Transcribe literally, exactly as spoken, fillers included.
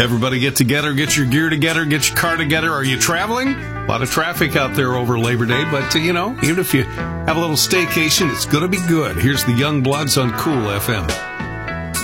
Everybody get together, get your gear together, get your car together. Are you traveling? A lot of traffic out there over Labor Day, but, uh, you know, even if you have a little staycation, it's going to be good. Here's the Young Bloods on Cool F M.